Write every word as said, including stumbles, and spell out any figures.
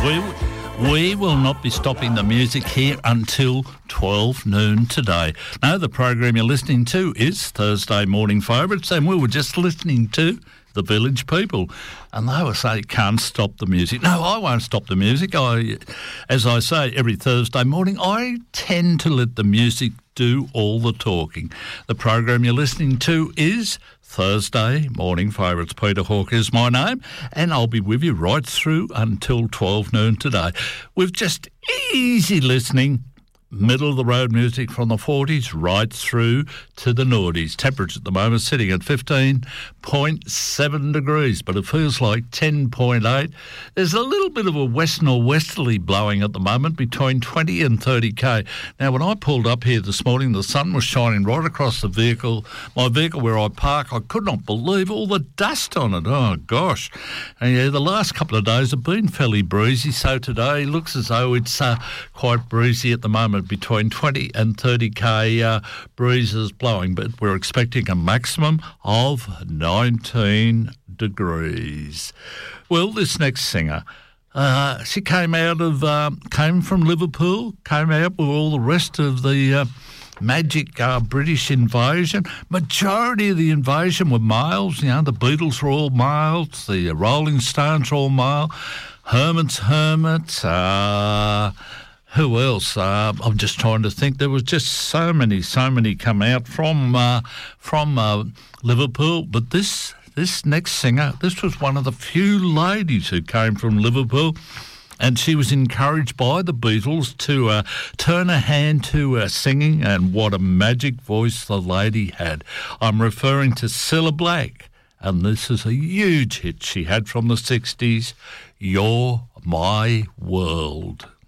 We, we will not be stopping the music here until twelve noon today. Now, the program you're listening to is Thursday Morning Favourites, and we were just listening to the Village People, and they were saying, can't stop the music. No, I won't stop the music. I, as I say, every Thursday morning, I tend to let the music do all the talking. The program you're listening to is Thursday Morning Favourites. Peter Hawke is my name, and I'll be with you right through until twelve noon today. With just easy listening, middle-of-the-road music from the forties right through to the noughties. Temperature at the moment sitting at fifteen point seven degrees, but it feels like ten point eight. There's a little bit of a west norwesterly blowing at the moment between twenty and thirty k. Now, when I pulled up here this morning, the sun was shining right across the vehicle, my vehicle where I park. I could not believe all the dust on it. Oh, gosh. And yeah, the last couple of days have been fairly breezy, so today looks as though it's uh, quite breezy at the moment, between twenty and thirty k uh, breezes blowing, but we're expecting a maximum of nineteen degrees. Well, this next singer, uh, she came out of, um, came from Liverpool, came out with all the rest of the uh, magic uh, British invasion. Majority of the invasion were males. You know, the Beatles were all males, the Rolling Stones were all male, Herman's Hermits, uh... Who else? Uh, I'm just trying to think. There was just so many, so many come out from uh, from uh, Liverpool. But this this next singer, this was one of the few ladies who came from Liverpool, and she was encouraged by the Beatles to uh, turn her hand to uh, singing, and what a magic voice the lady had. I'm referring to Cilla Black, and this is a huge hit she had from the sixties, You're My World.